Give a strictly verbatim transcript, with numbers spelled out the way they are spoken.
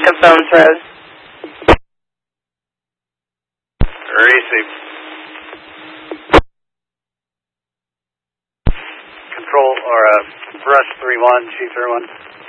the phones, Rose. Receive. Control, or uh, Rush three one, Chief three one.